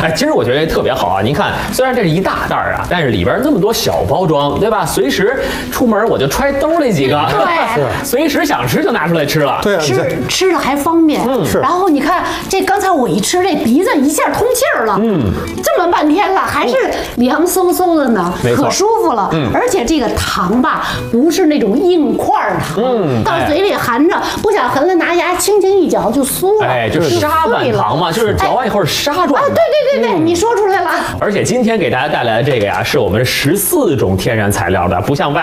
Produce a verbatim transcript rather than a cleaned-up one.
哎，其实我觉得特别好啊！您看，虽然这是一大袋儿啊，但是里边那么多小包装，对吧？随时出门我就揣兜里几个， 对， 随时想吃就拿出来吃了。 对啊， 吃吃着还方便。 嗯， 是。 然后你看这刚才我一吃，这鼻子一下通气儿了。嗯，这么半天了，还是凉飕飕的呢，可舒服了。嗯，而且这个糖吧，不是那种硬块糖，嗯，到嘴里含着，不想含了，拿牙轻轻一嚼就酥了。 哎，就是沙板糖嘛，就是嚼完以后是沙状的。 啊，对对对对，你说出来了。 而且今天给大家带来的这个呀，是我们十四种天然材料的，不像外